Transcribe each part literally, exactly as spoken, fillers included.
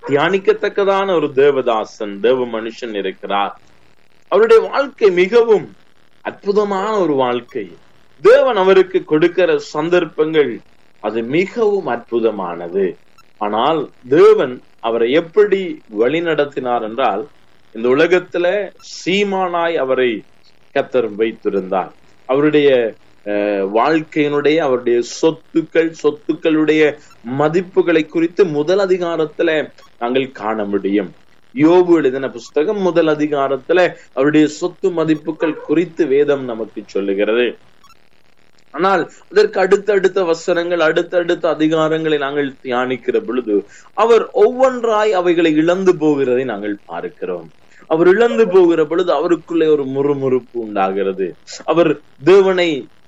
தியானிக்கத்தக்கதான ஒரு தேவதாசன், தேவ மனுஷன் இருக்கிறார். அவருடைய வாழ்க்கை மிகவும் அற்புதமான ஒரு வாழ்க்கை. தேவன் அவருக்கு கொடுக்கிற சந்தர்ப்பங்கள் அது மிகவும் அற்புதமானது. ஆனால் தேவன் அவரை எப்படி வழி நடத்தினார் என்றால், இந்த உலகத்துல சீமானாய் அவரை கர்த்தர் வைத்திருந்தார். அவருடைய வாழ்க்கையினுடைய அவருடைய சொத்துக்கள் சொத்துக்களுடைய மதிப்புகளை குறித்து முதல் அதிகாரத்துல நாங்கள் காண முடியும். யோபு எழுதின புஸ்தகம் முதல் அதிகாரத்துல அவருடைய சொத்து மதிப்புகள் குறித்து வேதம் நமக்கு சொல்லுகிறது. ஆனால் அதற்கு அடுத்தடுத்த வசனங்கள், அடுத்தடுத்த அதிகாரங்களை நாங்கள் தியானிக்கிற பொழுது அவர் ஒவ்வொன்றாய் அவைகளை இழந்து போகிறதை நாங்கள் பார்க்கிறோம். அவர் இழந்து போகிற பொழுது அவருக்குள்ளே ஒரு முறுமுறுப்பு உண்டாகிறது. அவர் தேவனை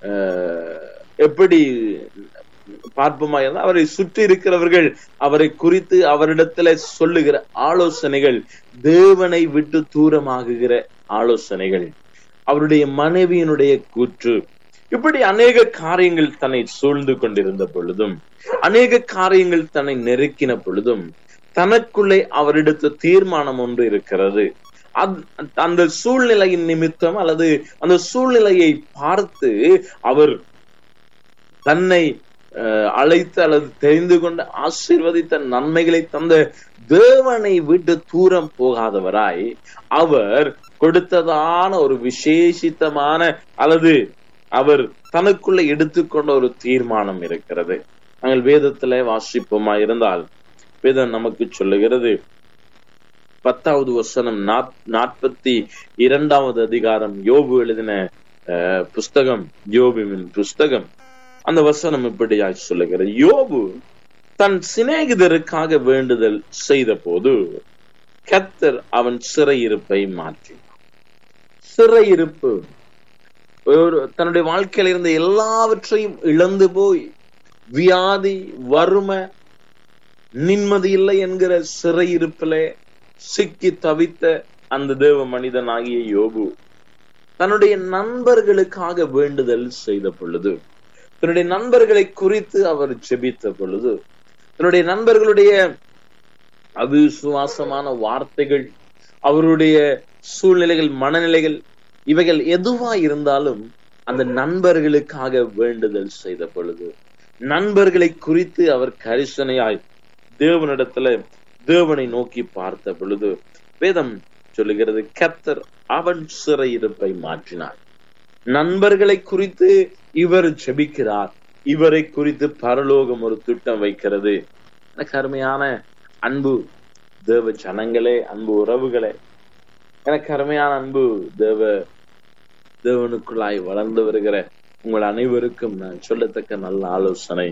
எப்படி பார்ப்போமா இருந்தால், அவரை சுற்றி இருக்கிறவர்கள் அவரை குறித்து அவரிடத்துல சொல்லுகிற ஆலோசனைகள் தேவனை விட்டு தூரமாகுகிற ஆலோசனைகள், அவருடைய மனைவியினுடைய கூற்று, இப்படி அநேக காரியங்கள் தன்னை சூழ்ந்து கொண்டிருந்த பொழுதும், அநேக காரியங்கள் தன்னை நெருக்கின பொழுதும், தனக்குள்ளே அவரிடத்து தீர்மானம் ஒன்று இருக்கிறது. அந்த சூழ்நிலையின் நிமித்தம் அல்லது அந்த சூழ்நிலையை பார்த்து அவர் தன்னை அழைத்து அல்லது தெரிந்து கொண்டு ஆசீர்வதித்த நன்மைகளை தந்த தேவனை விட்டு தூரம் போகாதவராய் அவர் கொடுத்ததான ஒரு விசேஷித்தமான அல்லது அவர் தனக்குள்ள எடுத்துக்கொண்ட ஒரு தீர்மானம் இருக்கிறது. நாங்கள் வேதத்துல வாசிப்போமா இருந்தால், வேதம் நமக்கு சொல்லுகிறது, பத்தாவது வசனம், நாற்பத்தி இரண்டாவது அதிகாரம், யோபு எழுதின புஸ்தகம், யோபுவின் புஸ்தகம். அந்த வசனம் இப்படியாய் சொல்லுகிறது, யோபு தன் சிநேகிதருக்காக வேண்டுதல் செய்த போது கர்த்தர் அவன் சிறையிருப்பை மாற்றினார். சிறையிருப்பு, தன்னுடைய வாழ்க்கையில இருந்த எல்லாவற்றையும் இழந்து போய் வியாதி, வறுமை, நிம்மதி இல்லை என்கிற சிறையிருப்பிலே சிக்கி தவித்த அந்த தேவ மனிதன் ஆகிய யோபு தன்னுடைய நண்பர்களுக்காக வேண்டுதல் செய்த பொழுது, தன்னுடைய நண்பர்களை குறித்து அவர் ஜெபித்த பொழுது, தன்னுடைய நண்பர்களுடைய அவிசுவாசமான வார்த்தைகள், அவருடைய சூழ்நிலைகள், மனநிலைகள், இவைகள் எதுவா இருந்தாலும் அந்த நண்பர்களுக்காக வேண்டுதல் செய்த பொழுது, நண்பர்களை குறித்து அவர் கரிசனையாய் தேவனிடத்துல தேவனை நோக்கி பார்த்த பொழுது, வேதம் சொல்லுகிறது, கர்த்தர் அவன் சிறையிருப்பை மாற்றினார். நண்பர்களை குறித்து இவர் ஜெபிக்கிறார். இவரை குறித்து பரலோகம் ஒரு திட்டம் வைக்கிறது. எனக்கு அருமையான அன்பு தேவ ஜனங்களே, அன்பு உறவுகளே, எனக்கு அருமையான அன்பு தேவ தேவனுக்குள்ளாய் வளர்ந்து வருகிற உங்கள் அனைவருக்கும் நான் சொல்லத்தக்க நல்ல ஆலோசனை,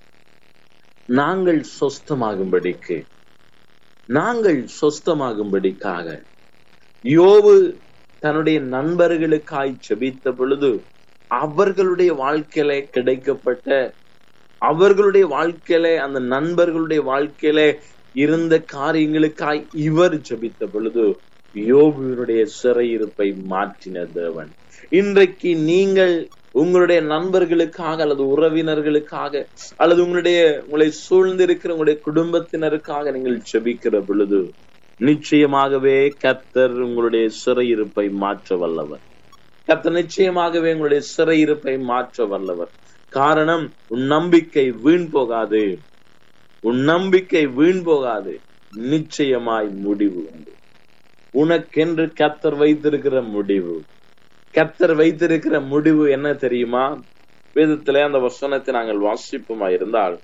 நாங்கள் சொஸ்தமாகும்படிக்கு நாங்கள் சொஸ்தமாகும்படிக்காக யோபு தன்னுடைய நண்பர்களுக்காய் ஜெபித்த பொழுது அவர்களுடைய வாழ்க்கையில கிடைக்கப்பட்ட, அவர்களுடைய வாழ்க்கையில அந்த நண்பர்களுடைய வாழ்க்கையில இருந்த காரியங்களுக்காய் இவர் ஜெபித்த பொழுது யோபுவினுடைய சிறையிருப்பை மாற்றின தேவன். இன்றைக்கு நீங்கள் உங்களுடைய நண்பர்களுக்காக அல்லது உறவினர்களுக்காக அல்லது உங்களுடைய உங்களை சூழ்ந்திருக்கிற உங்களுடைய குடும்பத்தினருக்காக நீங்கள் ஜெபிக்கிற பொழுது நிச்சயமாகவே கர்த்தர் உங்களுடைய சிறையிருப்பை மாற்ற வல்லவர். கர்த்தர் நிச்சயமாகவே உங்களுடைய சிறையிருப்பை மாற்ற வல்லவர். காரணம், உன் நம்பிக்கை வீண் போகாது, உன் நம்பிக்கை வீண் போகாது. நிச்சயமாய் முடிவு உண்டு. உனக்கென்று கர்த்தர் வைத்திருக்கிற முடிவு, கர்த்தர் வைத்திருக்கிற முடிவு என்ன தெரியுமா? வேதத்திலே அந்த வசனத்தை நாங்கள் வாசிப்போமா இருந்தால்,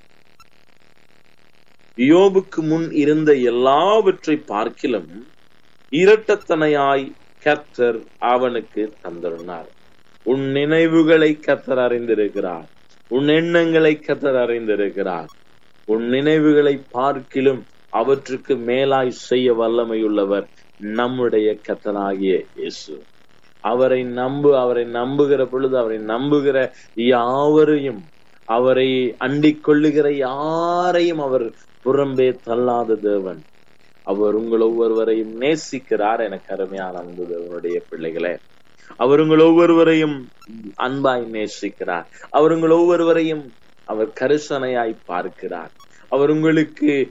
யோபுக்கு முன் இருந்த எல்லாவற்றை பார்க்கிலும் இரட்டத்தனையாய் கர்த்தர் அவனுக்கு தந்தருனார். உன் நினைவுகளை கர்த்தர் அறிந்திருக்கிறார், உன் எண்ணங்களை கர்த்தர் அறிந்திருக்கிறார். உன் நினைவுகளை பார்க்கிலும் அவற்றுக்கு மேலாய் செய்ய வல்லமையுள்ளவர் நம்முடைய கர்த்தராகிய இயேசு. அவரை நம்பு. அவரை நம்புகிற பொழுது அவரை நம்புகிற யாவரையும், அவரை அண்டிக் கொள்ளுகிற யாரையும் அவர் புறம்பே தள்ளாத தேவன். அவர் உங்கள் ஒவ்வொருவரையும் நேசிக்கிறார். எனக்கு அருமையான அன்பு தேவனுடைய பிள்ளைகளே, அவர் உங்கள் ஒவ்வொருவரையும் அன்பாய் நேசிக்கிறார். அவர் உங்கள் ஒவ்வொருவரையும் அவர் கரிசனையாய் பார்க்கிறார். அவர் உங்களுக்கு